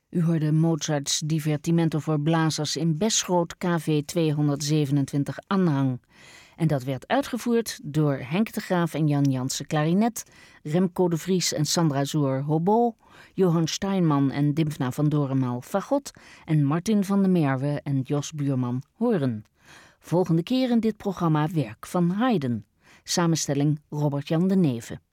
U hoorde Mozarts Divertimento voor blazers in Besgroot KV 227 Anhang. En dat werd uitgevoerd door Henk de Graaf en Jan Jansen klarinet, Remco de Vries en Sandra Zoer hobo, Johan Steinman en Dimfna van Dorenmaal fagot en Martin van der Merwe en Jos Buurman horen. Volgende keer in dit programma werk van Haydn. Samenstelling Robert-Jan de Neve.